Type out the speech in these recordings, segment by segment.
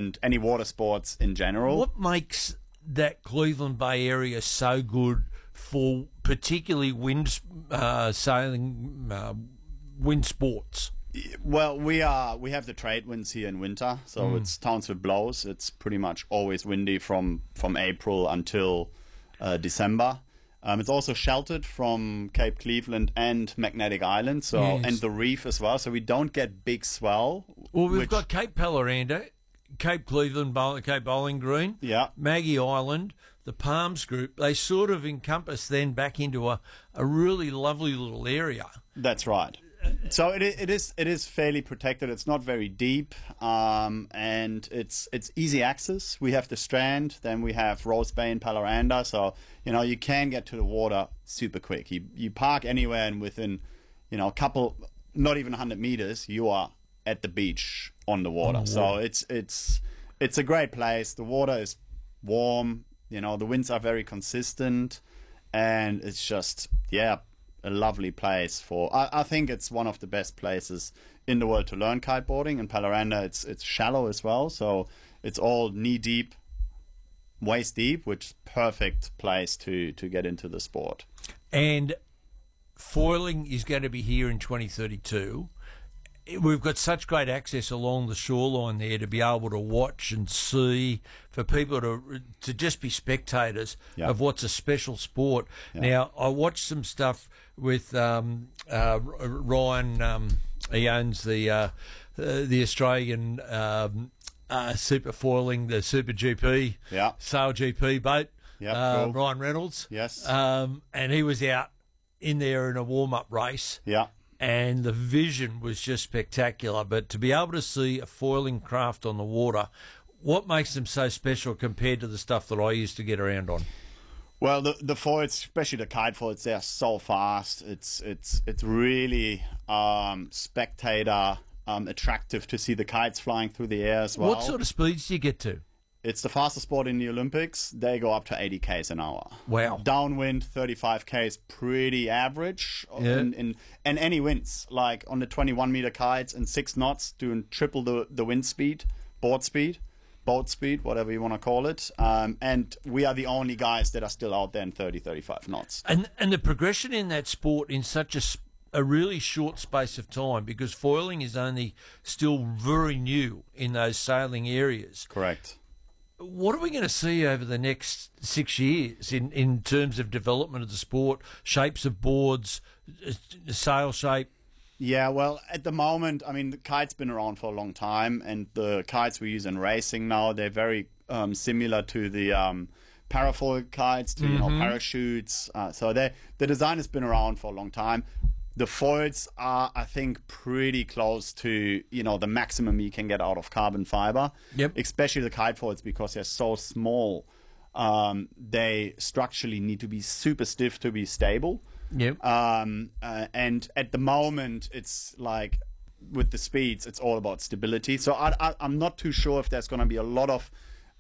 and any water sports in general. What makes that Cleveland Bay area so good for particularly sailing, wind sports? Well, we have the trade winds here in winter, so it's Townsville blows. It's pretty much always windy from April until December. It's also sheltered from Cape Cleveland and Magnetic Island, and the reef as well. So we don't get big swell. Well, we've got Cape Paloranda, Cape Cleveland, Cape Bowling Green, Maggie Island, the Palms Group. They sort of encompass then back into a really lovely little area. That's right. So it is fairly protected. It's not very deep, and it's easy access. We have the Strand, then we have Rose Bay and Paloranda, so you can get to the water super quick. You park anywhere, and within a couple, not even 100 meters, you are at the beach on the water. So it's a great place. The water is warm. The winds are very consistent, and it's just a lovely place for. I think it's one of the best places in the world to learn kiteboarding. In Paloranda, it's shallow as well, so it's all knee deep, waist deep, which is perfect place to get into the sport. And foiling is going to be here in 2032. We've got such great access along the shoreline there to be able to watch and see, for people to just be spectators of what's a special sport. Now, I watched some stuff with Ryan. He owns the Australian super foiling, the Super GP, Sail GP boat. Cool. Ryan Reynolds. Yes. And he was out in there in a warm-up race. Yeah. And the vision was just spectacular. But to be able to see a foiling craft on the water, what makes them so special compared to the stuff that I used to get around on? Well, the foils, especially the kite foils, they are so fast. It's really spectator attractive to see the kites flying through the air as well. What sort of speeds do you get to? It's the fastest sport in the Olympics. They go up to 80 k's an hour. Wow. Downwind, 35 k's, pretty average. Yeah. And any winds, like on the 21-meter kites and 6 knots, doing triple the wind speed, boat speed, whatever you want to call it. And we are the only guys that are still out there in 30, 35 knots. And the progression in that sport in such a really short space of time, because foiling is only still very new in those sailing areas. Correct. What are we going to see over the next 6 years in terms of development of the sport, shapes of boards, sail shape? Yeah, well, at the moment, I mean, the kite's been around for a long time, and the kites we use in racing now, they're very similar to the parafoil kites, to parachutes. So the design has been around for a long time. The foils are, I think, pretty close to, the maximum you can get out of carbon fiber. Yep. Especially the kite foils, because they're so small. They structurally need to be super stiff to be stable. Yep. And at the moment, it's like with the speeds, it's all about stability. So I'm not too sure if there's going to be a lot of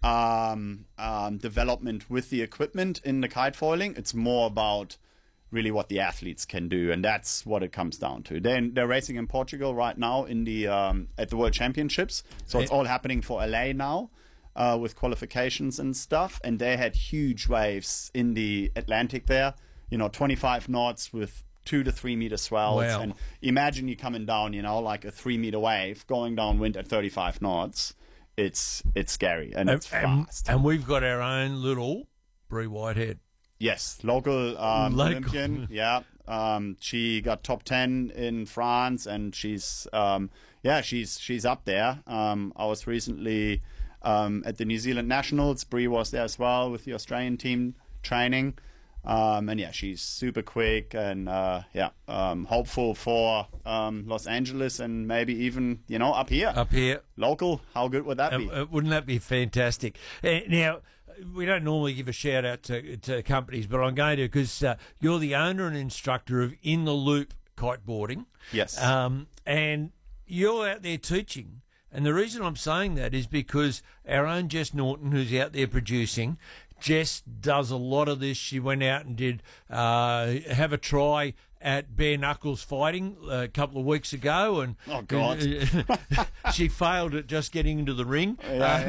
development with the equipment in the kite foiling. It's more about really what the athletes can do, and that's what it comes down to. They're racing in Portugal right now in the at the World Championships, so it's all happening for LA now with qualifications and stuff. And they had huge waves in the Atlantic there, 25 knots with 2 to 3 meter swells. Wow. And imagine you coming down, like a 3 meter wave going downwind at 35 knots. It's scary and it's fast. And we've got our own little Brie Whitehead. Yes, local Olympian. Yeah, she got top 10 in France, and she's up there. I was recently at the New Zealand Nationals. Brie was there as well with the Australian team training, and she's super quick, and hopeful for Los Angeles and maybe even up here. Local. How good would that be? Wouldn't that be fantastic? Now, we don't normally give a shout out to companies, but I'm going to, because you're the owner and instructor of In the Loop kiteboarding. Yes. And you're out there teaching. And the reason I'm saying that is because our own Jess Norton, who's out there producing, Jess does a lot of this. She went out and did have a try at bare knuckles fighting a couple of weeks ago, and oh god, she failed at just getting into the ring. Yeah.